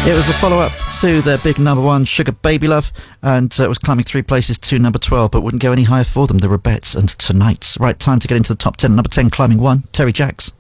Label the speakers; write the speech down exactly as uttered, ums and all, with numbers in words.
Speaker 1: It was the follow-up to their big number one, Sugar Baby Love, and uh, it was climbing three places to number twelve, but wouldn't go any higher for them, the Rubettes and Tonight. Right, time to get into the top ten. Number ten, climbing one, Terry Jacks.